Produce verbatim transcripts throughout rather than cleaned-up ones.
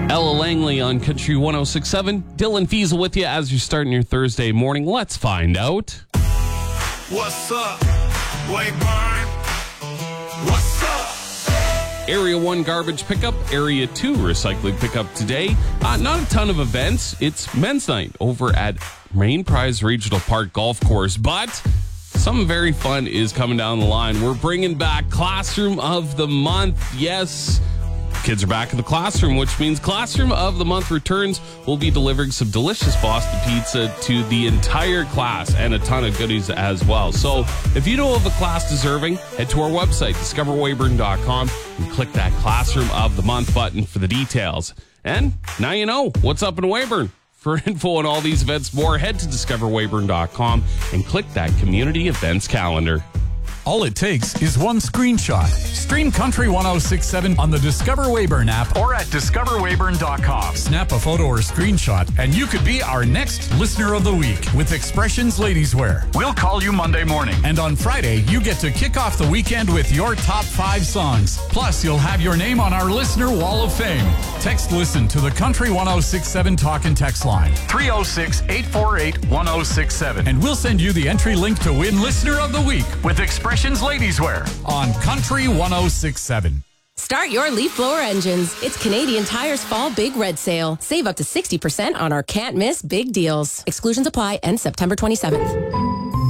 Ella Langley on Country one oh six point seven. Dylan Fiesel with you as you're starting your Thursday morning. Let's find out. What's up, Wayburn? What's up? Area one garbage pickup, Area two recycling pickup today. Uh, not a ton of events. It's men's night over at Main Prize Regional Park Golf Course, but something very fun is coming down the line. We're bringing back Classroom of the Month. Yes, kids are back in the classroom, which means Classroom of the Month returns. We'll be delivering some delicious Boston pizza to the entire class and a ton of goodies as well. So if you know of a class deserving, head to our website, discover wayburn dot com, and click that Classroom of the Month button for the details. And now you know what's up in Weyburn. For info on all these events more, head to discover wayburn dot com and click that community events calendar. All it takes is one screenshot. Stream Country one oh six point seven on the Discover Weyburn app or at discover wayburn dot com. Snap a photo or screenshot, and you could be our next Listener of the Week with Expressions Ladies Wear. We'll call you Monday morning. And on Friday, you get to kick off the weekend with your top five songs. Plus, you'll have your name on our Listener Wall of Fame. Text LISTEN to the Country one oh six point seven talk and text line three oh six, eight four eight, one oh six seven. And we'll send you the entry link to win Listener of the Week with Expressions Ladies Wear on Country one oh six point seven. Start your leaf blower engines. It's Canadian Tire's Fall Big Red Sale. Save up to sixty percent on our can't miss big deals. Exclusions apply. End September twenty-seventh.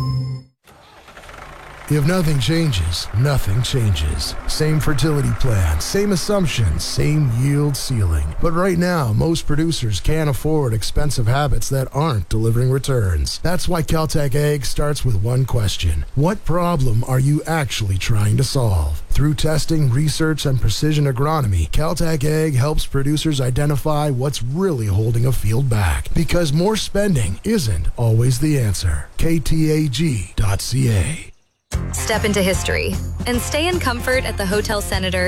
If nothing changes, nothing changes. Same fertility plan, same assumptions, same yield ceiling. But right now, most producers can't afford expensive habits that aren't delivering returns. That's why Caltech Ag starts with one question. What problem are you actually trying to solve? Through testing, research, and precision agronomy, Caltech Ag helps producers identify what's really holding a field back. Because more spending isn't always the answer. K T A G dot C A. Step into history and stay in comfort at the Hotel Senator